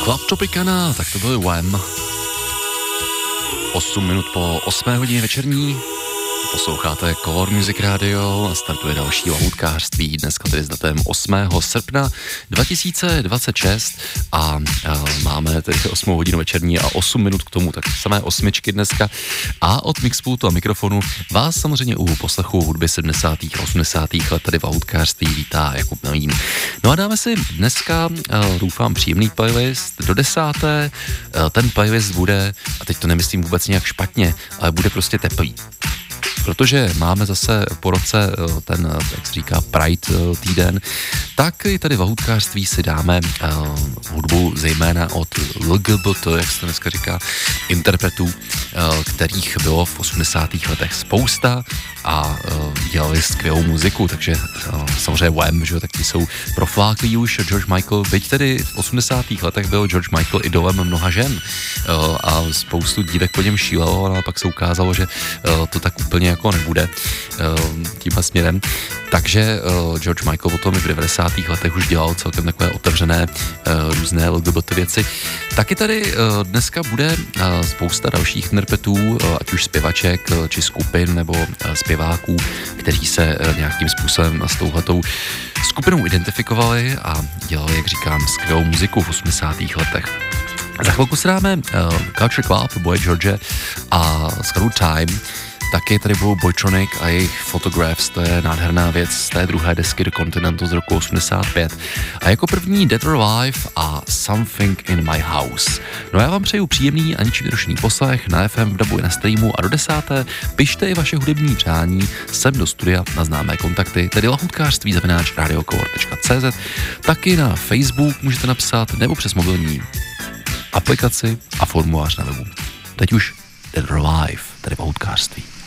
Club Tropicana, tak to byl Wham. 8 minut po 8 hodině večerní. Posloucháte Color Music Radio a startuje další lahůdkářství, dneska tedy s datem 8. srpna 2026 a máme tedy 8 hodinu večerní a 8 minut k tomu, tak samé osmičky dneska a od Mixpultu a mikrofonu vás samozřejmě u poslechu hudby 70. a 80. let tady v lahůdkářství vítá Jakub Melín. No a dáme si dneska, doufám, příjemný playlist do 10. Ten playlist bude, a teď to nemyslím vůbec nějak špatně, ale bude prostě teplý. Protože máme zase po roce ten, jak se říká, Pride týden, tak i tady v lahůdkářství si dáme hudbu zejména od LGBT, jak se to dneska říká, interpretů, kterých bylo v 80. letech spousta a dělali skvělou muziku, takže samozřejmě Wham, že tak ti jsou profláklí už. George Michael, byť tedy v 80. letech byl George Michael idolem mnoha žen a spoustu dívek po něm šílelo, a pak se ukázalo, že to tak úplně jako nebude tímhle směrem. Takže George Michael potom i v 90. letech už dělal celkem takové otevřené různé LGBT věci. Taky tady dneska bude spousta dalších interpretů, ať už zpěvaček, či skupin, nebo zpěváků, kteří se nějakým způsobem s touhletou skupinou identifikovali a dělali, jak říkám, skvělou muziku v 80. letech. Za chvilku si dáme Culture Club, Boy George a skladbu Time. Taky tady budou Boytronic a jejich Photographs, to je nádherná věc z té druhé desky do Continentu z roku 85. A jako první Dead or Alive a Something in My House. No já vám přeju příjemný a ničím nerušený poslech na FM, v dabu i na streamu a do 10. pište i vaše hudební přání sem do studia na známé kontakty, tedy lahůdkářství@radiocolor.cz, taky na Facebook můžete napsat nebo přes mobilní aplikaci a formulář na webu. Teď už Dead or Alive, tady v lahůdkářství.